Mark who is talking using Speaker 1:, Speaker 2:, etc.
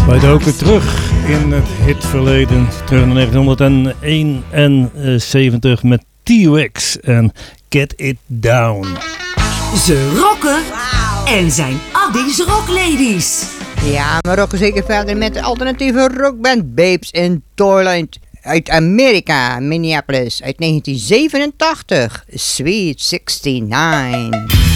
Speaker 1: Wij doken terug in het hitverleden, terug naar 1971 met T-Rex en Get It Down.
Speaker 2: Ze rocken en zijn Addies Rockladies.
Speaker 3: Ja, we rocken zeker verder met de alternatieve rockband Babes in Toyland uit Amerika, Minneapolis, uit 1987, Sweet 69.